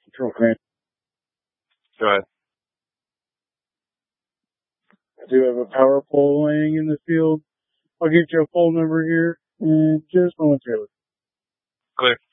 Control Crane. Go ahead. I do have a power pole laying in the field. I'll get you a pole number here in just momentarily. Clear.